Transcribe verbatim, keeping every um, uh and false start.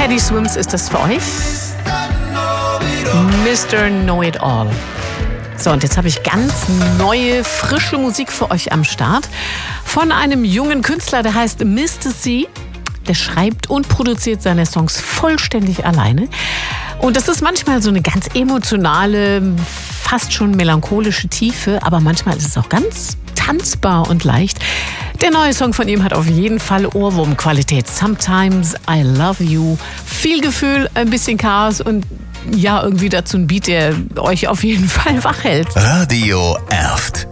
Teddy Swims ist das für euch. Mister Know-It-All. So, und jetzt habe ich ganz neue, frische Musik für euch am Start. Von einem jungen Künstler, der heißt Mister C. Der schreibt und produziert seine Songs vollständig alleine. Und das ist manchmal so eine ganz emotionale, fast schon melancholische Tiefe, aber manchmal ist es auch ganz tanzbar und leicht. Der neue Song von ihm hat auf jeden Fall Ohrwurmqualität. Sometimes I Love You. Viel Gefühl, ein bisschen Chaos und ja, irgendwie dazu ein Beat, der euch auf jeden Fall wach hält. Radio Erft.